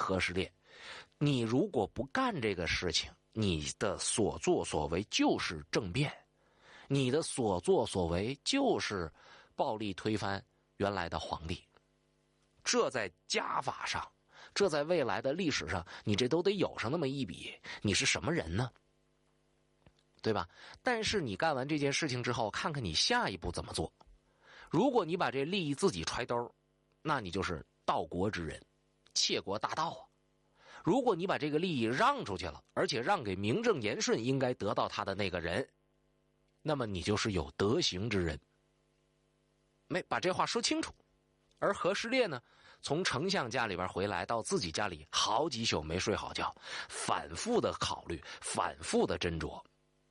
和氏烈，你如果不干这个事情，你的所作所为就是政变，你的所作所为就是暴力推翻原来的皇帝。这在家法上，这在未来的历史上，你这都得有上那么一笔，你是什么人呢？对吧？但是你干完这件事情之后，看看你下一步怎么做。如果你把这利益自己揣兜，那你就是盗国之人，窃国大盗啊。如果你把这个利益让出去了，而且让给名正言顺应该得到他的那个人，那么你就是有德行之人。没把这话说清楚。而和氏烈呢，从丞相家里边回来到自己家里，好几宿没睡好觉，反复的考虑，反复的斟酌，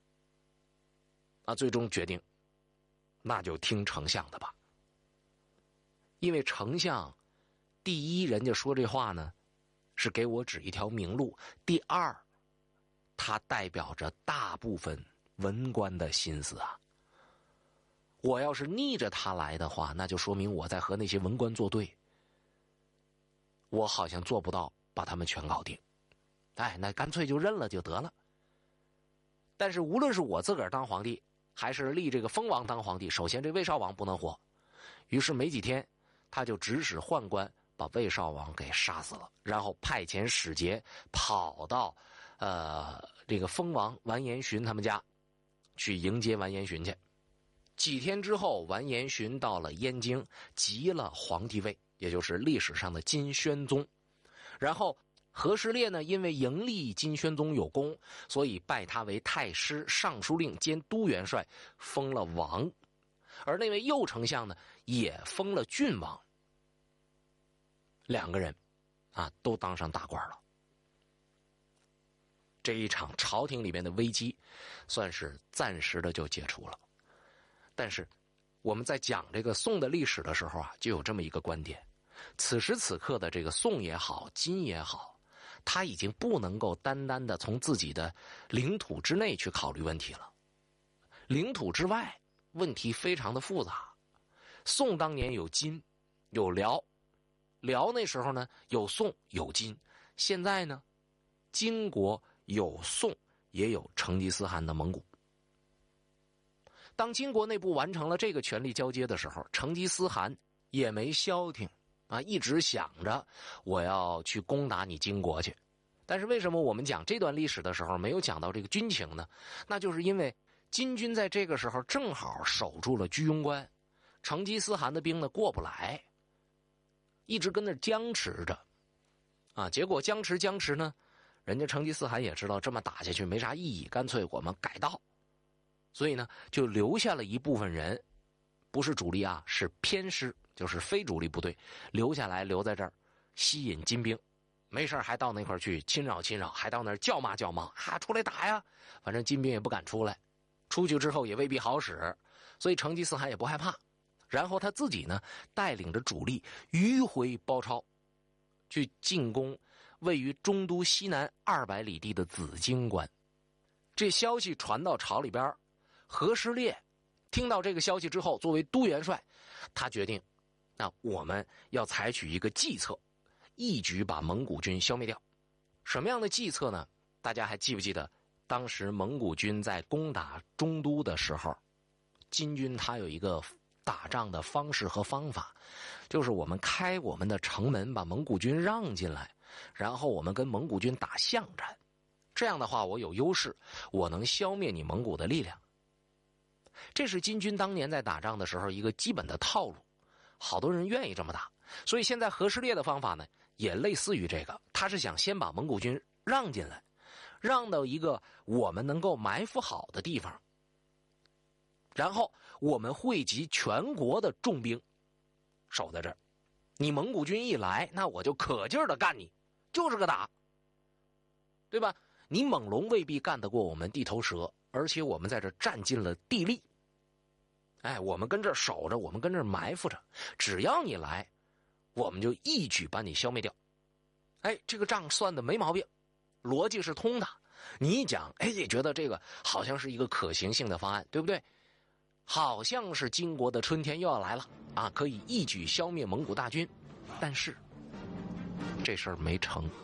最终决定那就听丞相的吧。因为丞相第一，人家说这话呢是给我指一条明路；第二，他代表着大部分文官的心思啊。我要是逆着他来的话，那就说明我在和那些文官作对，我好像做不到把他们全搞定。那干脆就认了就得了。但是无论是我自个儿当皇帝，还是立这个封王当皇帝，首先这魏少王不能活。于是没几天，他就指使宦官把魏少王给杀死了，然后派遣使节跑到这个封王完颜询他们家去迎接完颜询去。几天之后，完颜询到了燕京，即了皇帝位，也就是历史上的金宣宗。然后和氏烈呢，因为迎立金宣宗有功，所以拜他为太师、尚书令兼都元帅，封了王。而那位右丞相呢，也封了郡王。两个人都当上大官了。这一场朝廷里面的危机算是暂时的就解除了。但是我们在讲这个宋的历史的时候就有这么一个观点，此时此刻的这个宋也好，金也好，他已经不能够单单的从自己的领土之内去考虑问题了，领土之外问题非常的复杂。宋当年有金有辽，辽那时候呢有宋有金，现在呢金国有宋也有成吉思汗的蒙古。当金国内部完成了这个权力交接的时候，成吉思汗也没消停一直想着我要去攻打你金国去。但是为什么我们讲这段历史的时候没有讲到这个军情呢？那就是因为金军在这个时候正好守住了居庸关，成吉思汗的兵呢过不来，一直跟那僵持着结果僵持呢，人家成吉思汗也知道这么打下去没啥意义，干脆我们改道。所以呢就留下了一部分人，不是主力是偏师，就是非主力部队，留在这儿吸引金兵，没事还到那块去侵扰，还到那儿叫骂出来打呀，反正金兵也不敢出来，出去之后也未必好使，所以成吉思汗也不害怕。然后他自己呢带领着主力迂回包抄，去进攻位于中都西南200里地的紫荆关。这消息传到朝里边，和氏烈听到这个消息之后，作为都元帅，他决定我们要采取一个计策，一举把蒙古军消灭掉。什么样的计策呢？大家还记不记得当时蒙古军在攻打中都的时候，金军他有一个打仗的方式和方法，就是我们开我们的城门，把蒙古军让进来，然后我们跟蒙古军打巷战。这样的话我有优势，我能消灭你蒙古的力量。这是金军当年在打仗的时候一个基本的套路，好多人愿意这么打。所以现在和氏烈的方法呢也类似于这个，他是想先把蒙古军让进来，让到一个我们能够埋伏好的地方，然后我们汇集全国的重兵守在这儿，你蒙古军一来，那我就可劲儿的干你，就是个打，对吧？你猛龙未必干得过我们地头蛇，而且我们在这占尽了地利，我们跟这儿守着，我们跟这儿埋伏着，只要你来，我们就一举把你消灭掉。这个账算的没毛病，逻辑是通的。你一讲，也觉得这个好像是一个可行性的方案，对不对？好像是金国的春天又要来了可以一举消灭蒙古大军。但是这事儿没成。